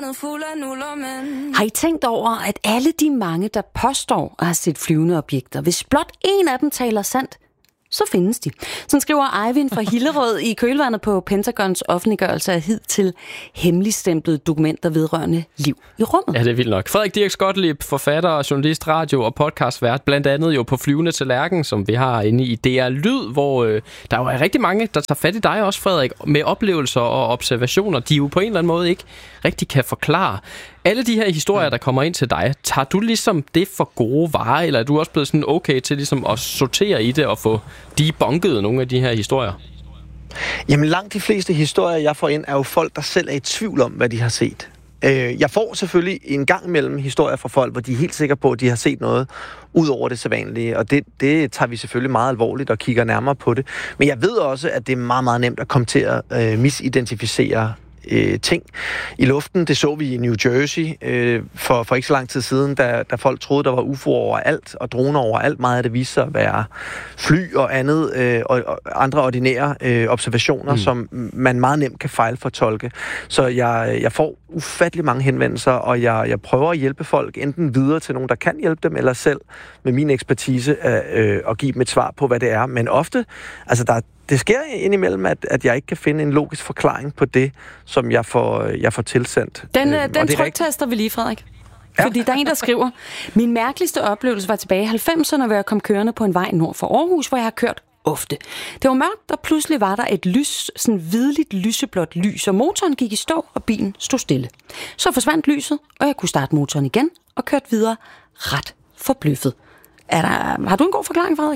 hjørnet fuld af nuller, men... Har I tænkt over, at alle de mange, der påstår at have set flyvende objekter, hvis blot en af dem taler sandt, så findes de. Sådan skriver Eivind fra Hillerød i kølvandet på Pentagons offentliggørelse af hidtil hemmeligstemplede dokumenter vedrørende liv i rummet. Ja, det er vildt nok. Frederik Dirks Gottlieb, forfatter, journalist, radio- og podcastvært, blandt andet jo på Flyvende til Lærken, som vi har inde i DR Lyd, hvor der jo er rigtig mange, der tager fat i dig også, Frederik, med oplevelser og observationer, de jo på en eller anden måde ikke rigtig kan forklare. Alle de her historier, der kommer ind til dig, tager du ligesom det for gode varer, eller er du også blevet sådan okay til ligesom at sortere i det og få debunket nogle af de her historier? Jamen langt de fleste historier, jeg får ind, er jo folk, der selv er i tvivl om, hvad de har set. Jeg får selvfølgelig en gang imellem historier fra folk, hvor de er helt sikre på, at de har set noget ud over det sædvanlige, og det tager vi selvfølgelig meget alvorligt og kigger nærmere på det. Men jeg ved også, at det er meget, meget nemt at komme til at misidentificere ting i luften. Det så vi i New Jersey for ikke så lang tid siden, da folk troede, der var UFO'er overalt og droner overalt. Meget af det viste sig at være fly og andet og andre ordinære observationer, som man meget nemt kan fejlfortolke. Så jeg får ufattelig mange henvendelser, og jeg prøver at hjælpe folk enten videre til nogen, der kan hjælpe dem, eller selv med min ekspertise at give dem et svar på, hvad det er. Men ofte, altså det sker indimellem, at jeg ikke kan finde en logisk forklaring på det, som jeg får tilsendt. Den tryktester vi lige, Frederik. Ja. Fordi der er en, der skriver, min mærkeligste oplevelse var tilbage i 90'erne, hvor jeg kom kørende på en vej nord for Aarhus, hvor jeg har kørt ofte. Det var mørkt, og pludselig var der et lys, sådan hvidligt lyseblåt lys, og motoren gik i stå, og bilen stod stille. Så forsvandt lyset, og jeg kunne starte motoren igen, og kørte videre ret forbløffet. Har du en god forklaring, Frederik?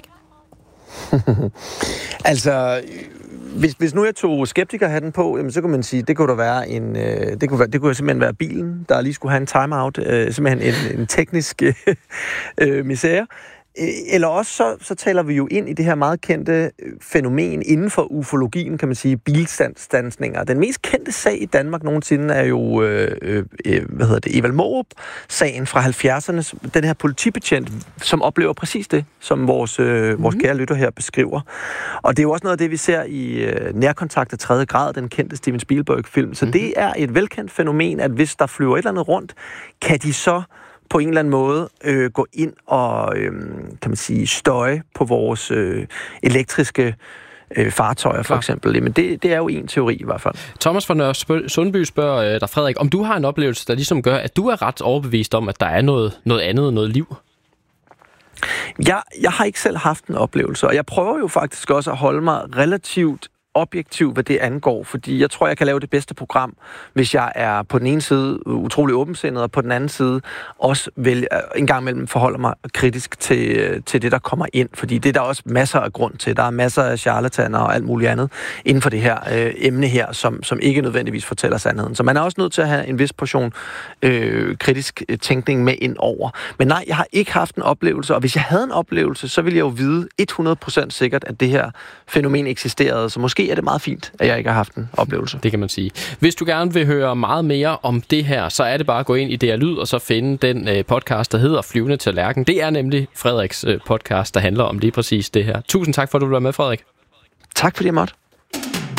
Altså, hvis nu jeg tog skeptikerhatten på, jamen, så kunne man sige, det kunne være det kunne simpelthen være bilen, der lige skulle have en timeout, simpelthen en teknisk misære. Eller også så taler vi jo ind i det her meget kendte fænomen inden for ufologien, kan man sige, bilstandsninger. Den mest kendte sag i Danmark nogensinde er jo, Evald Mårup-sagen fra 70'erne. Den her politibetjent, som oplever præcis det, som vores kære lytter her beskriver. Og det er jo også noget af det, vi ser i Nærkontakt af 3. grad, den kendte Steven Spielberg-film. Så det er et velkendt fænomen, at hvis der flyver et eller andet rundt, kan de så på en eller anden måde gå ind og, kan man sige, støje på vores elektriske fartøjer, for eksempel. Men det er jo en teori i hvert fald. Thomas fra Nørre Sundby spørger dig, Frederik, om du har en oplevelse, der ligesom gør, at du er ret overbevist om, at der er noget andet, noget liv? Jeg har ikke selv haft en oplevelse, og jeg prøver jo faktisk også at holde mig relativt objektiv, hvad det angår, fordi jeg tror, jeg kan lave det bedste program, hvis jeg er på den ene side utrolig åbensindet, og på den anden side også en gang imellem forholder mig kritisk til det, der kommer ind, fordi det er der også masser af grund til. Der er masser af charlataner og alt muligt andet inden for det her emne her, som ikke nødvendigvis fortæller sandheden. Så man er også nødt til at have en vis portion kritisk tænkning med ind over. Men nej, jeg har ikke haft en oplevelse, og hvis jeg havde en oplevelse, så ville jeg jo vide 100% sikkert, at det her fænomen eksisterede, så måske er det meget fint, at jeg ikke har haft en oplevelse. Det kan man sige. Hvis du gerne vil høre meget mere om det her, så er det bare at gå ind i DR Lyd og så finde den podcast, der hedder Flyvende til Lærken. Det er nemlig Frederiks podcast, der handler om lige præcis det her. Tusind tak for, at du var med, Frederik. Tak fordi jeg måtte.